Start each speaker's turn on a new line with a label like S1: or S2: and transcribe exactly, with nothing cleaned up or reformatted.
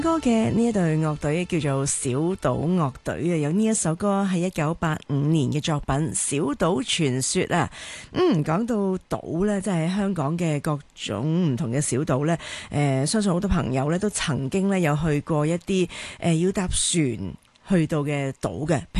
S1: 歌嘅呢一隊樂隊叫做小島樂隊啊，有呢一首歌係一九八五年嘅作品《小島傳說》啊。嗯，講到島呢，即係喺香港嘅各種唔同嘅小島呢，誒、呃，相信好多朋友呢都曾經呢有去過一啲誒、呃、要搭船去到嘅島嘅。